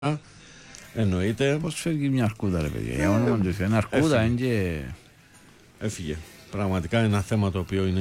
Εννοείται. Πώς φεύγει μια αρκούδα, ρε παιδιά? Για όνομα του Θεού, αρκούδα είναι και... Έφυγε. Πραγματικά είναι ένα θέμα το οποίο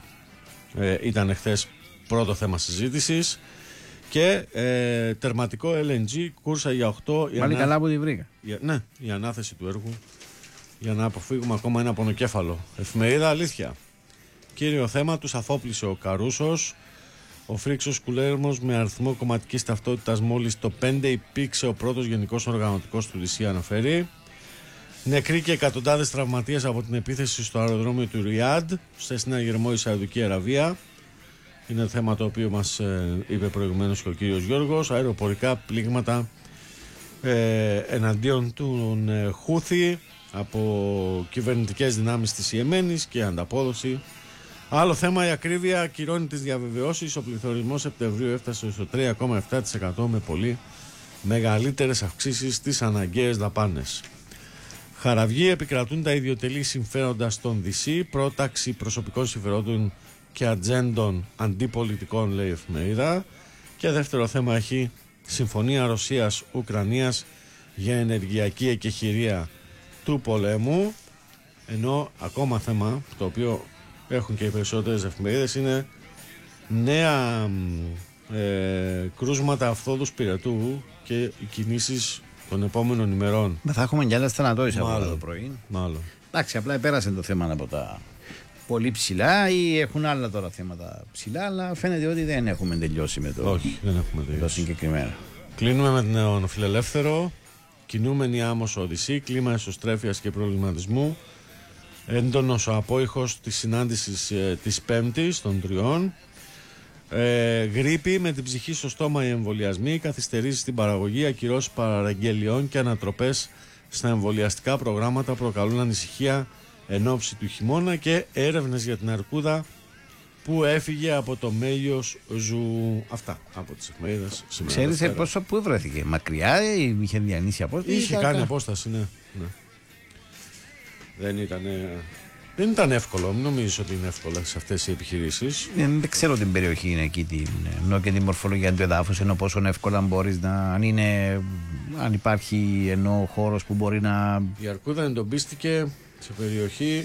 ήταν χθες πρώτο θέμα συζήτησης. Και τερματικό LNG, κούρσα για 8. Πάλι καλά που τη βρήκα. Ναι, η ανάθεση του έργου για να αποφύγουμε ακόμα ένα πονοκέφαλο. Εφημερίδα Αλήθεια. Κύριο θέμα, τους αφόπλησε ο Καρούσος. Ο Φρίξος Κουλέρμος με αριθμό κομματικής ταυτότητας μόλις το 5 υπήρξε ο πρώτος γενικός οργανωτικός του ΔΣ, αναφέρει. Νεκροί και εκατοντάδες τραυματίες από την επίθεση στο αεροδρόμιο του Ριάντ σε συναγερμό η Σαουδική Αραβία. Είναι θέμα το οποίο μας είπε προηγουμένως και ο κύριος Γιώργος. Αεροπορικά πλήγματα εναντίον του Χούθη από κυβερνητικές δυνάμεις της Ιεμένης και ανταπόδοση. Άλλο θέμα, η ακρίβεια ακυρώνει τις διαβεβαιώσεις. Ο πληθωρισμός Σεπτεμβρίου έφτασε στο 3,7% με πολύ μεγαλύτερες αυξήσεις στις αναγκαίες δαπάνες. Χαραυγοί, επικρατούν τα ιδιωτελή συμφέροντα στον ΔΣ, πρόταξη προσωπικών συμφερόντων και ατζέντων αντιπολιτικών, λέει η εφημερίδα. Και δεύτερο θέμα έχει συμφωνία Ρωσίας-Ουκρανίας για ενεργειακή εκεχηρία του πολέμου. Ενώ ακόμα θέμα, το οποίο έχουν και οι περισσότερες εφημερίδες, είναι νέα κρούσματα αυθόδους πυρετού και οι κινήσεις των επόμενων ημερών. Θα έχουμε κι άλλες θανατώσεις από το πρωί. Μάλλον. Εντάξει, απλά πέρασε το θέμα από τα πολύ ψηλά ή έχουν άλλα τώρα θέματα ψηλά, αλλά φαίνεται ότι δεν έχουμε τελειώσει με το, όχι, δεν έχουμε τελειώσει. Το συγκεκριμένο. Κλείνουμε με τον φιλελεύθερο. Κινούμενη άμμος Οδυσσή, κλίμα εσωστρέφειας και προβληματισμού. Έντονος ο απόϊχος της συνάντησης της Πέμπτης των Τριών. Γρίπη με την ψυχή στο στόμα, οι εμβολιασμοί, καθυστερήσεις στην παραγωγή, ακυρώσεις παραγγελιών και ανατροπές στα εμβολιαστικά προγράμματα προκαλούν ανησυχία εν ώψη του χειμώνα και έρευνες για την αρκούδα που έφυγε από το Μέλιος Ζου. Αυτά από τις εφημερίδες σήμερα. Ξέρεις πόσο που βρέθηκε? Μακριά ή είχε διανύσει απόσταση? Είχε κάνει απόσταση, ναι. Δεν ήταν εύκολο, μην νομίζεις ότι είναι εύκολα σε αυτές οι επιχειρήσεις. Δεν ξέρω την περιοχή είναι εκεί, ενώ και τη μορφολογία του εδάφους, ενώ πόσο εύκολα μπορείς να. Αν υπάρχει ενώ χώρος που μπορεί να. Η αρκούδα εντοπίστηκε σε περιοχή.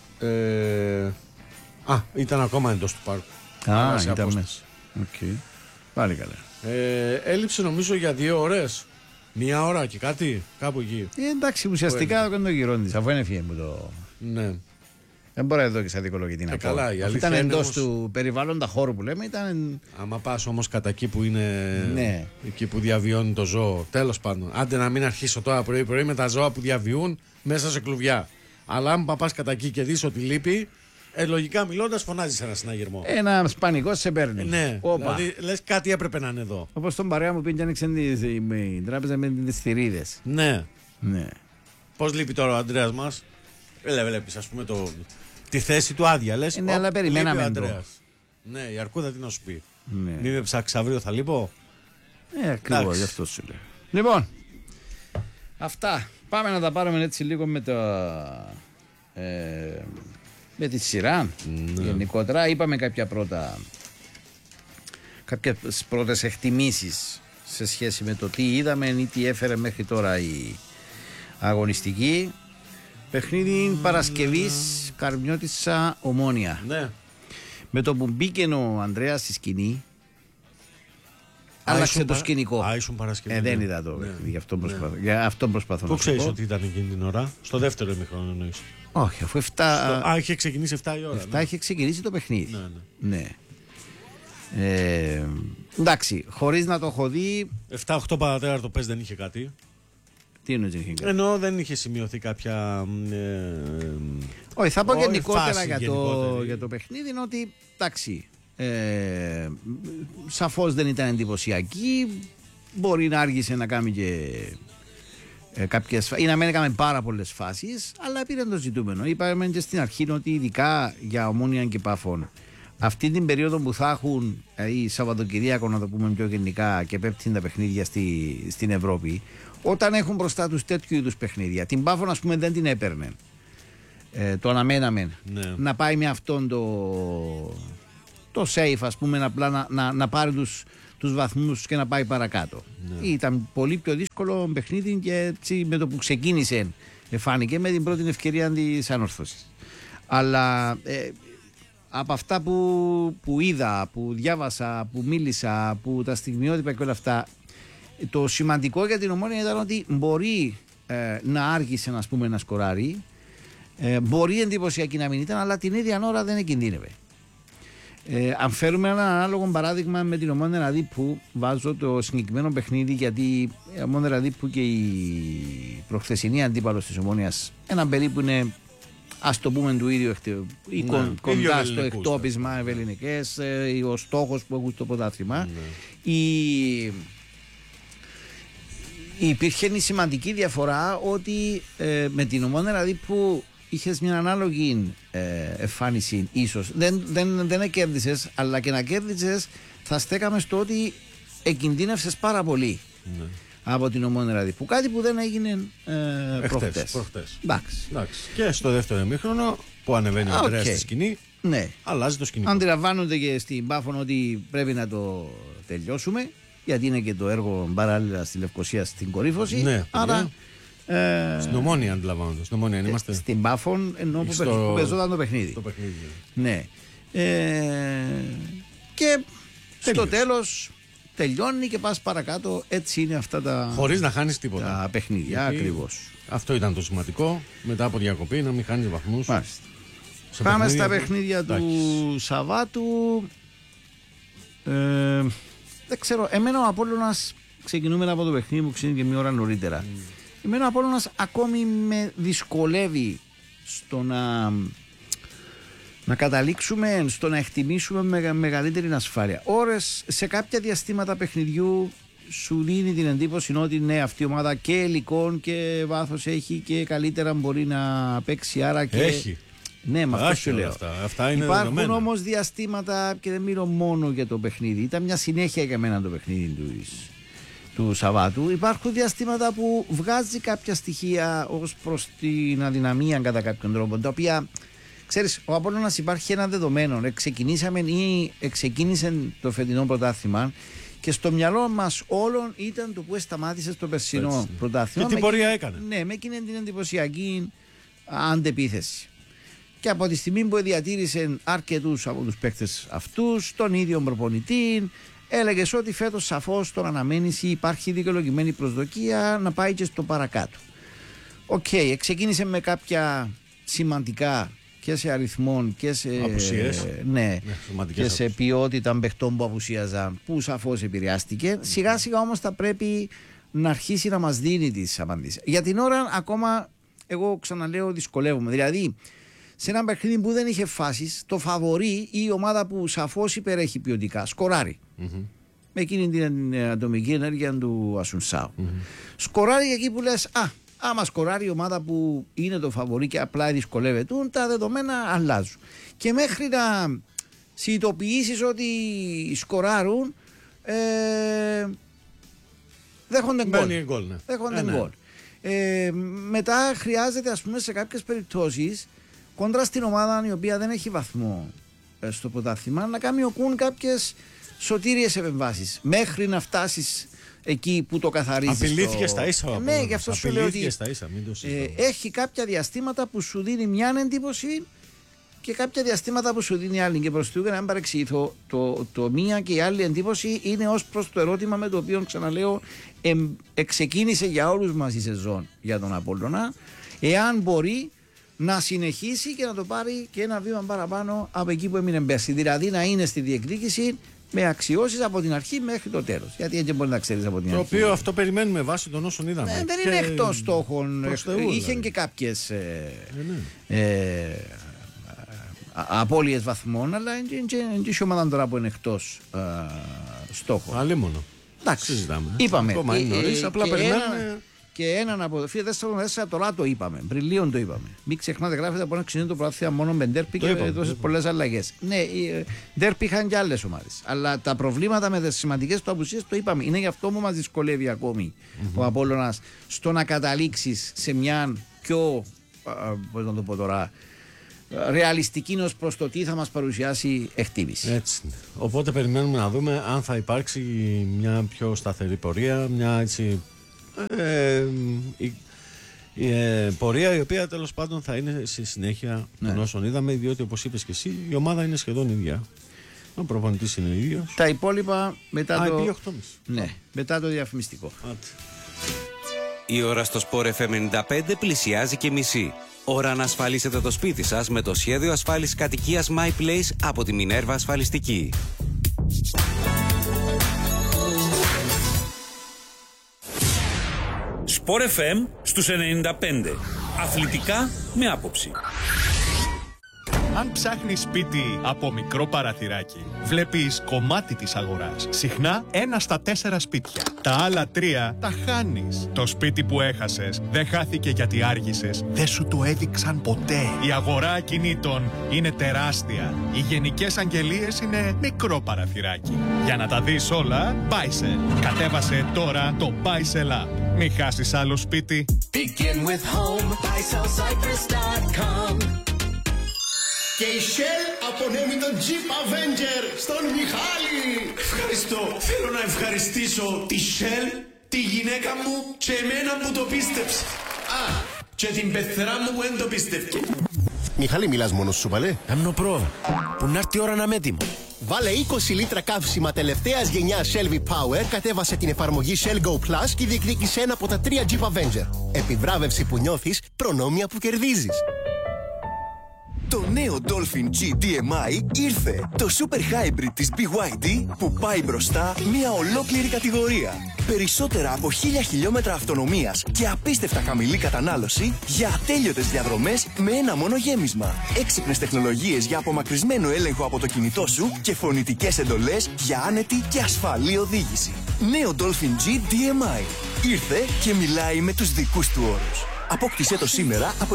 Ήταν ακόμα εντός του πάρκου. Ήταν μέσα. Okay. Πάλι καλά. Έλειψε νομίζω για 2 ώρες. 1 ώρα και κάτι, κάπου εκεί. Εντάξει, ουσιαστικά δεν το γυρώνει, αφού είναι φύγει το. Ναι. Δεν μπορεί να δω και σαν δικαιολογητή να πω. Καλά, η ήταν εντός όμως του περιβάλλοντα χώρου που λέμε. Άμα πας όμως κατά εκεί που είναι. Ναι. Εκεί που διαβιώνει το ζώο. Τέλος πάντων. Άντε να μην αρχίσω τώρα πρωί-πρωί με τα ζώα που διαβιούν μέσα σε κλουβιά. Αλλά αν πας κατά εκεί και δεις ότι λείπει, λογικά μιλώντας φωνάζεις ένα συναγερμό. Ένα πανικό σε παίρνει. Ναι. Δηλαδή λες κάτι έπρεπε να είναι εδώ. Όπως τον παρέα μου πήγε και άνοιξε η τράπεζα με τις θηρίδες. Ναι. Ναι. Πώς λείπει τώρα ο Αντρέας μας? Βλέπεις ας πούμε τη θέση του άδεια. Λες, ναι, αλλά περιμέναμε το. Ναι, η αρκούδα τι να σου πει. Ναι. Μη με ψάξει αύριο θα λείπω. Ακριβώς, γι' αυτό σου λέω. Λοιπόν, αυτά. Πάμε να τα πάρουμε έτσι λίγο με τη σειρά. Ναι. Γενικότερα είπαμε κάποιες πρώτες εκτιμήσεις σε σχέση με το τι είδαμε ή τι έφερε μέχρι τώρα η αγωνιστική. Παιχνίδι Παρασκευής, Καρμιώτισσα Ομόνια. Ναι. Με το που μπήκε ο Ανδρέας στη σκηνή, άλλαξε το σκηνικό. Ήσουν Παρασκευή. Δεν είδα το. Ναι. Για αυτό προσπαθώ να πω. Πού ξέρεις ότι ήταν εκείνη την ώρα? Στο δεύτερο ημίχρονο εννοείς? Όχι, αφού 7. Είχε ξεκινήσει 7 η ώρα. 7 είχε ξεκινήσει το παιχνίδι. Ναι. Εντάξει, χωρίς να το έχω δει. 7-8 παρατέταρτο πες δεν είχε κάτι. Τι εννοείς δεν είχε κάτι? Ενώ δεν είχε σημειωθεί κάποια. Όχι, θα πω γενικότερα για το παιχνίδι. Είναι ότι εντάξει, σαφώς δεν ήταν εντυπωσιακή. Μπορεί να άργησε να κάνει και κάποιες φάσεις, ή να μην έκαμε πάρα πολλές φάσεις, αλλά πήρε το ζητούμενο. Είπαμε και στην αρχή ότι ειδικά για Ομόνια και Πάφων, αυτή την περίοδο που θα έχουν ή Σαββατοκυριακό, να το πούμε πιο γενικά, και πέφτουν τα παιχνίδια στην Ευρώπη, όταν έχουν μπροστά τους τέτοιου είδους παιχνίδια, την Πάφων ας πούμε δεν την έπαιρνε. Το αναμέναμε να πάει με αυτόν το safe, ας πούμε, απλά να πάρει τους βαθμούς και να πάει παρακάτω. Ήταν πολύ πιο δύσκολο παιχνίδι και έτσι με το που ξεκίνησε φάνηκε με την πρώτη ευκαιρία της ανόρθωσης. Αλλά από αυτά που είδα, που διάβασα, που μίλησα, που τα στιγμιότυπα και όλα αυτά, το σημαντικό για την Ομόνοια ήταν ότι μπορεί να άργησε να σκοράρει, μπορεί εντυπωσιακή να μην ήταν, αλλά την ίδια ώρα δεν εκινδύνευε. Αν φέρουμε ένα ανάλογο παράδειγμα με την Ομόνοια Ραδίππου, βάζω το συγκεκριμένο παιχνίδι γιατί η Ομόνοια Ραδίππου και η προχθεσινή αντίπαλος της Ομόνοιας έναν περίπου είναι, ας το πούμε, του ίδιου κοντά στο εκτόπισμα ευελληνικές, ο στόχος που έχουν στο πρωτάθλημα. Υπήρχε η σημαντική διαφορά ότι με την Ομόνοια Ραδίππου είχες μια ανάλογη εμφάνιση ίσως. Δεν κέρδισες, αλλά και να κέρδισες θα στέκαμε στο ότι εκινδύνευσες πάρα πολύ από την Ομόνοια Ραδίππου. Κάτι που δεν έγινε προχτές. Εντάξει. Και στο δεύτερο ημίχρονο που ανεβαίνει ο Ανδρέας στη σκηνή, αλλάζει το σκηνικό. Αντιλαμβάνονται και στην Πάφων ότι πρέπει να το τελειώσουμε, γιατί είναι και το έργο παράλληλα στη Λευκοσία στην κορύφωση. Ναι, άρα. Στην Ομόνοια αντιλαμβάνονται. Στην Ομόνοια είμαστε. Στην Πάφων ενώ που παίζονταν το παιχνίδι. Το παιχνίδι. Ναι. Και στο τέλος τελειώνει και πας παρακάτω. Έτσι είναι αυτά τα. Χωρίς να χάνεις τίποτα. Τα παιχνίδια ακριβώς. Αυτό ήταν το σημαντικό. Μετά από διακοπή να μην χάνεις βαθμούς. Πάμε στα παιχνίδια του Σαββάτου. Δεν ξέρω. Εμένα ο Απόλλωνας, ξεκινούμε από το παιχνίδι που ξεκινεί και μια ώρα νωρίτερα. Εμένα ο Απόλλωνας ακόμη με δυσκολεύει στο να καταλήξουμε, στο να εκτιμήσουμε με μεγαλύτερη ασφάλεια. Ώρες σε κάποια διαστήματα παιχνιδιού σου δίνει την εντύπωση ότι ναι, αυτή η ομάδα και υλικών και βάθος έχει και καλύτερα μπορεί να παίξει. Άρα και. Έχει. Ναι, με αυτό σου λέω. Αυτά είναι υπάρχουν δεδομένα. όμως διαστήματα και δεν μιλώ μόνο για το παιχνίδι. Ήταν μια συνέχεια για μένα το παιχνίδι του Σαββάτου. Υπάρχουν διαστήματα που βγάζει κάποια στοιχεία ως προς την αδυναμία κατά κάποιον τρόπο, τα οποία, ξέρεις, ο Απόλλωνας υπάρχει ένα δεδομένο. Ξεκίνησε το φετινό πρωτάθλημα και στο μυαλό μας όλων ήταν το που σταμάτησε στο περσινό πρωτάθλημα. Και την πορεία έκανε. Ναι, με εκείνη την εντυπωσιακή αντεπίθεση. Και από τη στιγμή που διατήρησε αρκετούς από τους παίκτες αυτούς, τον ίδιο προπονητή, έλεγες ότι φέτος σαφώς τον αναμένεις ή υπάρχει δικαιολογημένη προσδοκία να πάει και στο παρακάτω. Ξεκίνησε με κάποια σημαντικά και σε αριθμών και σε απουσίες. Και σε ποιότητα παιχτών που απουσίαζαν, που σαφώς επηρεάστηκε. Σιγά σιγά όμως θα πρέπει να αρχίσει να μας δίνει τις απαντήσεις. Για την ώρα ακόμα, εγώ ξαναλέω, δυσκολεύομαι. Δηλαδή, σε ένα παιχνίδι που δεν είχε φάσεις, το φαβορί ή η ομάδα που σαφώς υπερέχει ποιοτικά σκοράρει. Με εκείνη την ατομική ενέργεια του Ασουνσάου. Σκοράρει εκεί που λες, άμα σκοράρει η ομάδα που είναι το φαβορί και απλά δυσκολεύεται, τα δεδομένα αλλάζουν. Και μέχρι να συνειδητοποιήσεις ότι σκοράρουν, δέχονται γκολ. Μετά χρειάζεται, ας πούμε, σε κάποιες περιπτώσεις, κόντρα στην ομάδα η οποία δεν έχει βαθμό στο πρωτάθλημα, να κάνει ο Κουν κάποιες σωτήριες επεμβάσεις μέχρι να φτάσεις εκεί που το καθαρίζεις. Απειλήθηκε στα ίσα. Ναι, γι' αυτό σου λέω ότι έχει κάποια διαστήματα που σου δίνει μια εντύπωση και κάποια διαστήματα που σου δίνει άλλη. Και προς το να μην παρεξηγηθώ, το μία και η άλλη εντύπωση είναι ως προς το ερώτημα με το οποίο, ξαναλέω, ξεκίνησε για όλους μας η σεζόν για τον Απόλλωνα, εάν μπορεί να συνεχίσει και να το πάρει και ένα βήμα παραπάνω από εκεί που έμεινε πέρσι. Δηλαδή να είναι στη διεκδίκηση με αξιώσεις από την αρχή μέχρι το τέλος. Γιατί έτσι μπορεί να ξέρεις από την αρχή. Το οποίο αυτό περιμένουμε βάσει των όσων είδαμε. Δεν είναι εκτός στόχων. Είχε και κάποιες απώλειες βαθμών, αλλά είναι και η ομάδα τώρα που είναι εκτός στόχων. Αλλήμονο. Εντάξει, συζητάμε. Είπαμε. Ακόμα είναι νωρίς, απλά περιμένουμε. Και έναν από φίλε 4-4 τώρα το είπαμε. Πριν λίγο το είπαμε. Μην ξεχνάτε, γράφετε από ένα ξενίδι το πρωτάθλημα μόνο με ντέρπι και τόσες πολλές αλλαγές. Ναι, ντέρπι είχαν και άλλες ομάδες. Αλλά τα προβλήματα με τις σημαντικές του απουσίες το είπαμε. Είναι γι' αυτό που μας δυσκολεύει ακόμη ο Απόλλωνας στο να καταλήξεις σε μια πιο, πώς να το πω τώρα, ρεαλιστική ως προς το τι θα μας παρουσιάσει εκτίμηση. Έτσι. Οπότε περιμένουμε να δούμε αν θα υπάρξει μια πιο σταθερή πορεία, μια έτσι πορεία η οποία τέλος πάντων θα είναι στη συνέχεια των όσων είδαμε, διότι όπως είπες και εσύ η ομάδα είναι σχεδόν ίδια. Ο προπονητής είναι ο ίδιος. Τα υπόλοιπα μετά το... Ναι, μετά το διαφημιστικό. Η ώρα στο Sport FM 95 πλησιάζει και μισή. Ώρα να ασφαλίσετε το σπίτι σας με το σχέδιο ασφάλισης κατοικίας My Place από τη Minerva Ασφαλιστική. Sport FM στους 95. Αθλητικά με άποψη. Αν ψάχνεις σπίτι από μικρό παραθυράκι, βλέπεις κομμάτι της αγοράς. Συχνά 1 στα 4 σπίτια. Τα άλλα 3 τα χάνεις. Το σπίτι που έχασες δεν χάθηκε γιατί άργησες. Δεν σου το έδειξαν ποτέ. Η αγορά ακινήτων είναι τεράστια. Οι γενικές αγγελίες είναι μικρό παραθυράκι. Για να τα δεις όλα, Buysell. Κατέβασε τώρα το Buysell App. Μην χάσεις άλλο σπίτι. Begin with home, BuySellCyprus.com. Και η Shell απονέμει τον Jeep Avenger στον Μιχάλη. Ευχαριστώ. Θέλω να ευχαριστήσω τη Shell, τη γυναίκα μου και εμένα που το πίστεψε. Α, και την πεθερά μου που δεν το πίστευκε. Μιχάλη, μιλάς μόνος σου, παλέ? Αμνοπρό, που να έρθει η ώρα να είμαι έτοιμο. Βάλε 20 λίτρα καύσιμα τελευταίας γενιάς Shell V-Power, κατέβασε την εφαρμογή Shell Go Plus και διεκδίκησε ένα από τα 3 Jeep Avenger. Επιβράβευση που νιώθεις, προνόμια που κερδίζεις. Το νέο Dolphin G DMI ήρθε. Το super hybrid της BYD που πάει μπροστά μια ολόκληρη κατηγορία. Περισσότερα από 1000 χιλιόμετρα αυτονομίας και απίστευτα χαμηλή κατανάλωση για ατέλειωτες διαδρομές με ένα μόνο γέμισμα. Έξυπνες τεχνολογίες για απομακρυσμένο έλεγχο από το κινητό σου και φωνητικές εντολές για άνετη και ασφαλή οδήγηση. Νέο Dolphin G DMI. Ήρθε και μιλάει με τους δικούς του όρους. Απόκτησέ το σήμερα από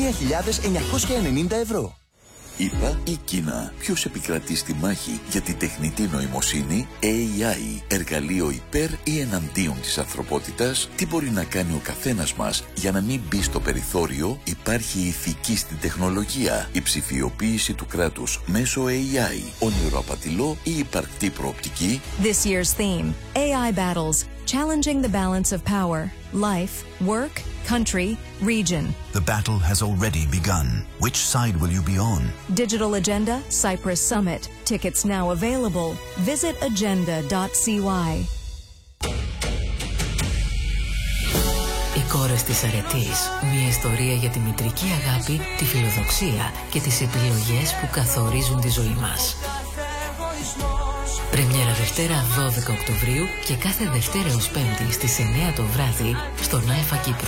21.990 ευρώ. ΗΠΑ ή Κίνα, ποιος επικρατεί στη μάχη για την τεχνητή νοημοσύνη, AI, εργαλείο υπέρ ή εναντίον της ανθρωπότητας, τι μπορεί να κάνει ο καθένας μας για να μην μπει στο περιθώριο, υπάρχει η ηθική στην τεχνολογία, η ψηφιοποίηση του κράτους μέσω AI, όνειρο απατηλό ή υπαρκτή προοπτική. This year's theme, AI battles, challenging the balance of power, life, work, country, region. The battle has already begun. Which side will you be on? Digital Agenda, Cyprus Summit. Tickets now available. Visit agenda.cy. Οι κόρες της Αρετής. Μια ιστορία για τη μητρική αγάπη, τη φιλοδοξία και τις επιλογές που καθορίζουν τη ζωή μας. Πρεμιέρα Δευτέρα 12 Οκτωβρίου και κάθε Δευτέρα ως Πέμπτη στις 9 το βράδυ στον Αλφα Κύπρο.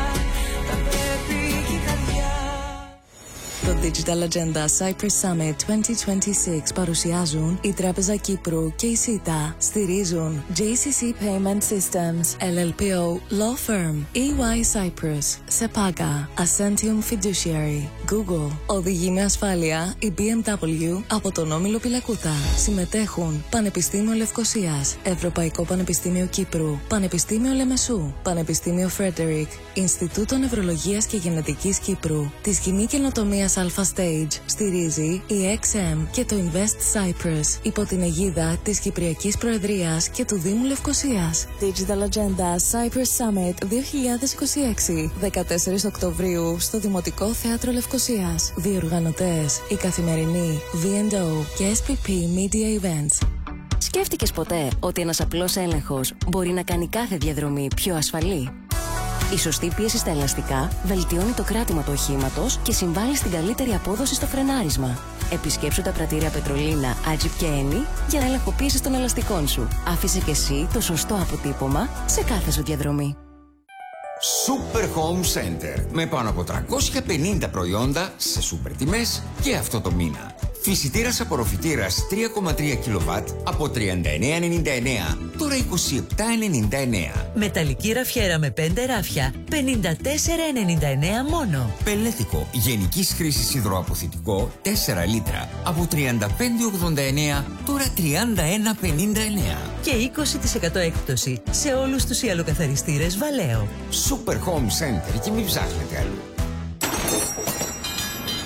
Το Digital Agenda Cyprus Summit 2026 παρουσιάζουν η Τράπεζα Κύπρου και η ΣΥΤΑ. Στηρίζουν JCC Payment Systems, LLPO Law Firm, EY Cyprus, SEPAGA, Ascentium Fiduciary, Google. Οδηγεί με ασφάλεια η BMW από τον Όμιλο Πυλακούτα. Συμμετέχουν Πανεπιστήμιο Λευκωσίας, Ευρωπαϊκό Πανεπιστήμιο Κύπρου, Πανεπιστήμιο Λεμεσού, Πανεπιστήμιο Φρέντερικ, Ινστιτούτο Νευρολογίας και Γενετικής Κύπρου, τη Σκηνή Καινοτομίας Alpha Stage. Στηρίζει η XM και το Invest Cyprus υπό την αιγίδα της Κυπριακής Προεδρίας και του Δήμου Λευκωσίας. Digital Agenda Cyprus Summit 2026, 14 Οκτωβρίου στο Δημοτικό Θέατρο Λευκωσίας. Διοργανωτές η Καθημερινή, V&O και SPP Media Events. Σκέφτηκες ποτέ ότι ένας απλός έλεγχος μπορεί να κάνει κάθε διαδρομή πιο ασφαλή? Η σωστή πίεση στα ελαστικά βελτιώνει το κράτημα του οχήματος και συμβάλλει στην καλύτερη απόδοση στο φρενάρισμα. Επισκέψου τα πρατήρια Πετρολίνα, Άτζιπ και Ένι για να ελεγχοποιήσεις των ελαστικών σου. Άφησε και εσύ το σωστό αποτύπωμα σε κάθε σου διαδρομή. Super Home Center. Με πάνω από 350 προϊόντα σε σούπερ τιμές και αυτό το μήνα. Φυσιτήρας απορροφητήρας 3,3 κιλοβάτ από 39,99. Τώρα 27,99. Μεταλλική ραφιέρα με 5 ράφια 54,99 μόνο. Πελέτικο γενικής χρήσης υδροαποθητικό 4 λίτρα από 35,89. Τώρα 31,59. Και 20% έκπτωση σε όλους τους ιαλοκαθαριστήρες Βαλέο. Super Home Center και μην ψάχνετε αλλού.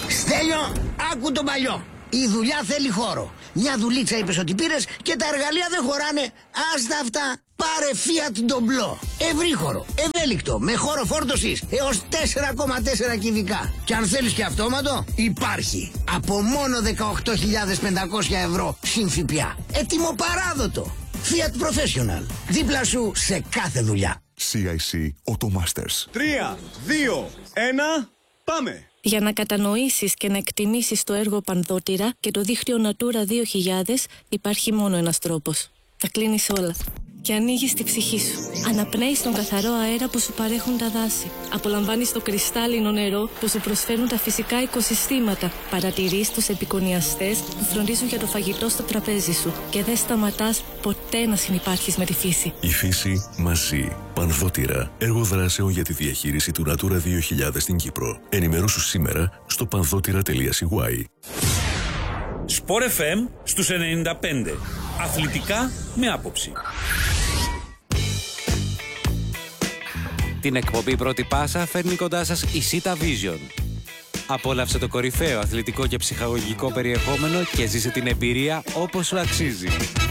Στέλιο, άκου τον παλιό. Η δουλειά θέλει χώρο. Μια δουλίτσα είπες ότι πήρες και τα εργαλεία δεν χωράνε. Άστα αυτά. Πάρε Fiat Doblo. Ευρύχωρο, ευέλικτο, με χώρο φόρτωσης έως 4,4 κυβικά. Και αν θέλεις και αυτόματο, υπάρχει. Από μόνο 18.500 ευρώ συν ΦΠΑ. Έτοιμο παράδοτο. Fiat Professional. Δίπλα σου σε κάθε δουλειά. CIC Automasters. 3, 2, 1, πάμε! Για να κατανοήσεις και να εκτιμήσεις το έργο Πανδότηρα και το δίκτυο Natura 2000 υπάρχει μόνο ένας τρόπος. Τα κλείνεις όλα και ανοίγεις τη ψυχή σου. Αναπνέεις τον καθαρό αέρα που σου παρέχουν τα δάση. Απολαμβάνεις το κρυστάλλινο νερό που σου προσφέρουν τα φυσικά οικοσυστήματα. Παρατηρείς τους επικονιαστές που φροντίζουν για το φαγητό στο τραπέζι σου. Και δεν σταματάς ποτέ να συνυπάρχεις με τη φύση. Η φύση μαζί. Πανδότηρα. Έργο δράσεων για τη διαχείριση του Natura 2000 στην Κύπρο. Ενημερώσου σήμερα στο πανδότηρα.cy. Sport FM στους 95. Αθλητικά με άποψη. Την εκπομπή Πρώτη Πάσα φέρνει κοντά σας η Sita Vision. Απόλαυσε το κορυφαίο αθλητικό και ψυχαγωγικό περιεχόμενο και ζήσε την εμπειρία όπως σου αξίζει.